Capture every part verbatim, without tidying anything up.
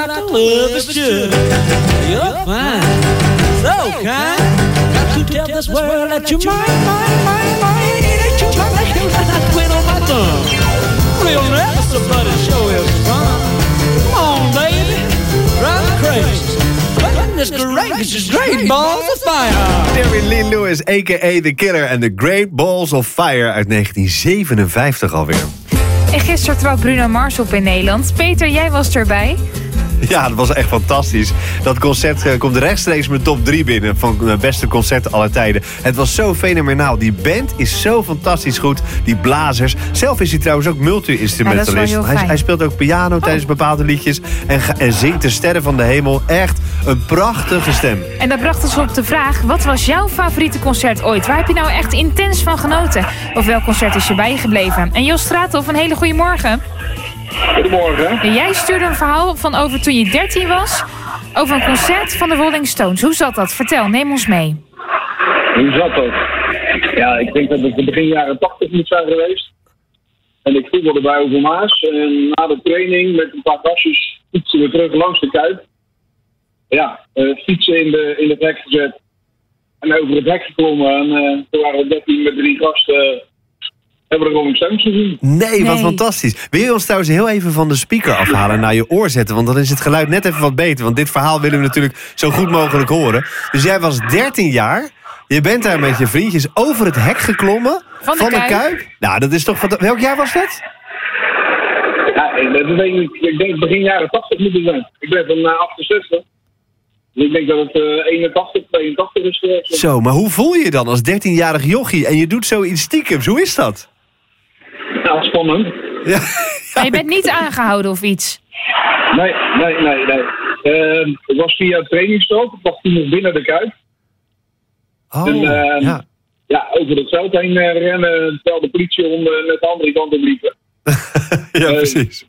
like a lover should. You're fine, so kind. Got to tell this world that you're mine, mine, mine, mine. That you're mine, that you're mine. I quit on my thumb. Real never somebody show is fun. Come on, baby, drive me crazy. Goodness gracious, is great balls of fire. Jerry Lee Lewis, a k a. The Killer en The Great Balls of Fire uit negentien zevenenvijftig alweer. En gisteren trad Bruno Mars op in Nederland. Peter, jij was erbij. Ja, dat was echt fantastisch. Dat concert uh, komt rechtstreeks mijn top drie binnen van de beste concerten aller tijden. Het was zo fenomenaal. Die band is zo fantastisch goed. Die blazers. Zelf is hij trouwens ook multi-instrumentalist. Ja, hij, hij speelt ook piano oh. tijdens bepaalde liedjes. En, en zingt de sterren van de hemel. Echt een prachtige stem. En dat bracht ons op de vraag: wat was jouw favoriete concert ooit? Waar heb je nou echt intens van genoten? Of welk concert is je bijgebleven? En Jos Straathoff, een hele goede morgen. Goedemorgen. En jij stuurde een verhaal van over toen je dertien was, over een concert van de Rolling Stones. Hoe zat dat? Vertel, neem ons mee. Hoe zat dat? Ja, ik denk dat het begin jaren tachtig moet zijn geweest. En ik voetbalde bij Overmaas. En na de training met een paar gastjes fietsen we terug langs de Kuip. Ja, uh, fietsen in, de, in het hek gezet. En over het hek geklommen. En uh, toen waren we dertien met drie gasten. Uh, Hebben we de Rolling Stones gezien? Nee, nee, wat fantastisch. Wil je ons trouwens heel even van de speaker afhalen en naar je oor zetten? Want dan is het geluid net even wat beter. Want dit verhaal willen we natuurlijk zo goed mogelijk horen. Dus jij was dertien jaar. Je bent daar met je vriendjes over het hek geklommen. Van de, van de Kuip. Kuip. Nou, dat is toch... Wat, welk jaar was dat? Ja, dat weet ik, ik denk begin jaren tachtig moet het zijn. Ik ben van uh, achtenzestig. Dus ik denk dat het uh, eenentachtig, tweeëntachtig is geweest. Zo, maar hoe voel je je dan als dertienjarig jochie en je doet zoiets stiekems? Hoe is dat? Nou, spannend. Ja. Maar je bent niet aangehouden of iets? Nee, nee, nee, nee. Uh, het was via het trainingsveld. Ik was toen nog binnen de Kuip. Oh, en, uh, ja. ja, over het veld heen uh, rennen, terwijl de politiehonden net de andere kant op liepen. Ja, uh, precies.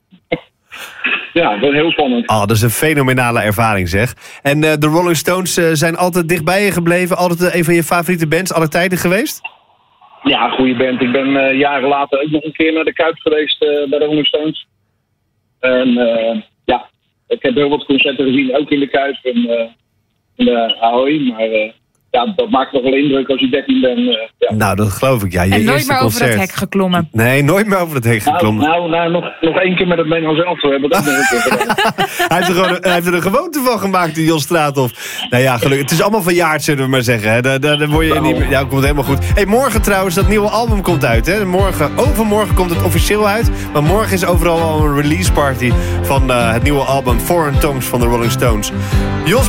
Ja, dat was heel spannend. Oh, dat is een fenomenale ervaring, zeg. En uh, de Rolling Stones uh, zijn altijd dichtbij je gebleven? Altijd uh, een van je favoriete bands aller tijden geweest? Ja, goede band. Ik ben uh, jaren later ook nog een keer naar de Kuip geweest uh, bij de Rolling Stones. En uh, ja, ik heb heel wat concerten gezien, ook in de Kuip en uh, in de Ahoy. Maar uh, ja, dat maakt nog wel indruk als je dertien bent. Uh, ja. Nou, dat geloof ik, ja. Je En nooit eerste meer over concert. het hek geklommen. Nee, nooit meer over het hek geklommen. Nou, nou, nou nog, nog één keer met het Nederlands elftal hebben. Dat nog een keer gedaan. hij, heeft er gewoon, hij heeft er een gewoonte van gemaakt, die Jos Straathoff. Nou ja, gelukkig. Het is allemaal verjaard, zullen we maar zeggen. Hè. Daar, daar, daar word je niet meer... Ja, komt helemaal goed. Hey, morgen trouwens, dat nieuwe album komt uit. Hè. Morgen, overmorgen komt het officieel uit. Maar morgen is overal al een release party van uh, het nieuwe album Foreign Tongues van de Rolling Stones. Jos